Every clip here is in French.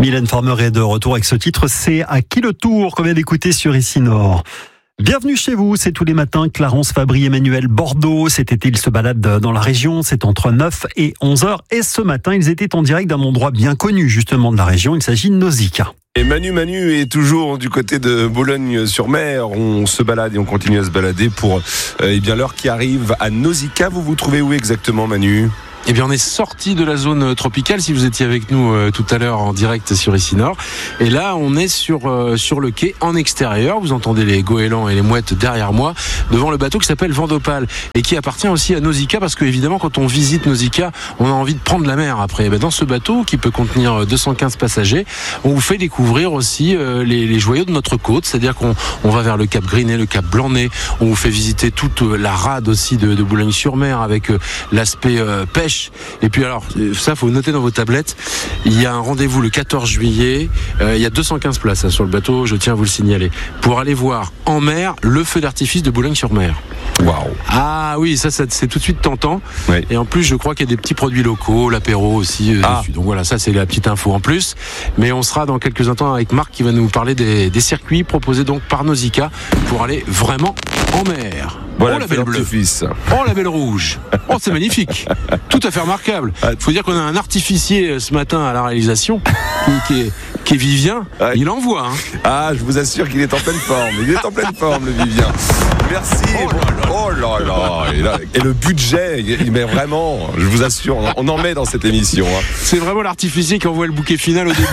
Mylène Farmer est de retour avec ce titre, c'est À qui le tour qu'on vient d'écouter sur Ici Nord. Bienvenue chez vous, c'est tous les matins Clarence, Fabry, Emmanuel, Bordeaux. Cet été, ils se baladent dans la région, c'est entre 9 et 11 heures. Et ce matin, ils étaient en direct d'un endroit bien connu justement de la région, il s'agit de Nausicaa. Et Manu est toujours du côté de Boulogne-sur-Mer. On se balade et on continue à se balader pour l'heure qui arrive à Nausicaa. Vous vous trouvez où exactement, Manu ? Eh bien, on est sorti de la zone tropicale, si vous étiez avec nous tout à l'heure en direct sur Ici Nord. Et là, on est sur le quai en extérieur. Vous entendez les goélands et les mouettes derrière moi, devant le bateau qui s'appelle Vendopale et qui appartient aussi à Nausicaa, parce que évidemment, quand on visite Nausicaa, on a envie de prendre la mer après. Dans ce bateau qui peut contenir 215 passagers, on vous fait découvrir aussi les joyaux de notre côte, c'est-à-dire qu'on va vers le Cap Grinet, le Cap Blanc-Nez. On vous fait visiter toute la rade aussi de Boulogne-sur-Mer avec l'aspect pêche. Et puis alors, ça faut noter dans vos tablettes, il y a un rendez-vous le 14 juillet, il y a 215 places sur le bateau, je tiens à vous le signaler, pour aller voir en mer le feu d'artifice de Boulogne-sur-Mer. Waouh. Ah oui, ça c'est tout de suite tentant. Oui. Et en plus, je crois qu'il y a des petits produits locaux, l'apéro aussi dessus. Donc voilà, ça c'est la petite info en plus. Mais on sera dans quelques instants avec Marc qui va nous parler des circuits proposés donc par Nausicaa pour aller vraiment en mer. Voilà, oh la belle bleue, oh la belle rouge, oh c'est magnifique, tout à fait remarquable. Il faut dire qu'on a un artificier ce matin à la réalisation qui est Vivien, ouais. Il envoie. Ah, je vous assure qu'il est en pleine forme, il est en pleine forme le Vivien. Merci. Oh là là. Et le budget, mais vraiment, je vous assure, on en met dans cette émission. C'est vraiment l'artificier qui envoie le bouquet final au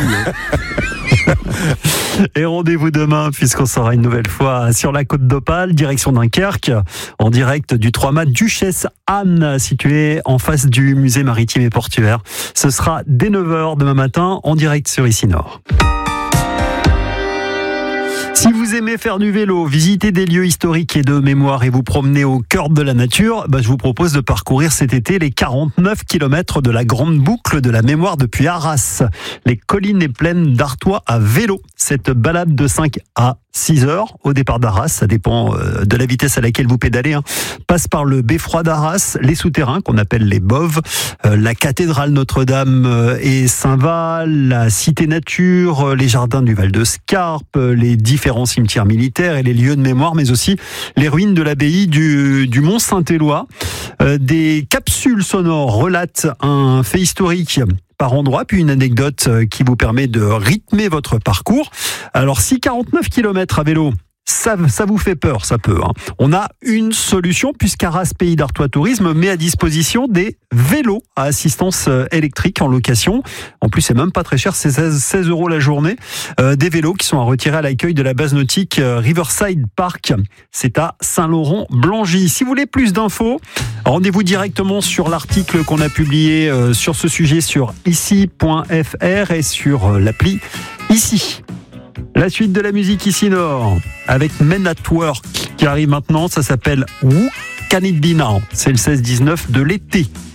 début. Et rendez-vous demain, puisqu'on sera une nouvelle fois sur la côte d'Opale, direction Dunkerque, en direct du 3 mâts Duchesse Anne, situé en face du musée maritime et portuaire. Ce sera dès 9h demain matin, en direct sur Ici Nord. Si vous aimez faire du vélo, visiter des lieux historiques et de mémoire et vous promener au cœur de la nature, je vous propose de parcourir cet été les 49 km de la grande boucle de la mémoire depuis Arras. Les collines et plaines d'Artois à vélo. Cette balade de 5 à 6 heures au départ d'Arras, ça dépend de la vitesse à laquelle vous pédalez, passe par le beffroi d'Arras, les souterrains qu'on appelle les boves, la cathédrale Notre-Dame et Saint-Val, la cité nature, les jardins du Val de Scarpe, les différents cimetières militaires et les lieux de mémoire, mais aussi les ruines de l'abbaye du Mont Saint-Éloi. Des capsules sonores relatent un fait historique par endroit, puis une anecdote qui vous permet de rythmer votre parcours. Alors si 49 km à vélo, ça vous fait peur, ça peut. On a une solution, puisqu'Arras Pays d'Artois Tourisme met à disposition des vélos à assistance électrique en location. En plus, c'est même pas très cher, c'est 16 € la journée. Des vélos qui sont à retirer à l'accueil de la base nautique Riverside Park. C'est à Saint-Laurent-Blangy. Si vous voulez plus d'infos, rendez-vous directement sur l'article qu'on a publié sur ce sujet sur ici.fr et sur l'appli Ici. La suite de la musique Ici Nord avec Men at Work qui arrive maintenant, ça s'appelle Who Can It Be Now. C'est le 16-19 de l'été.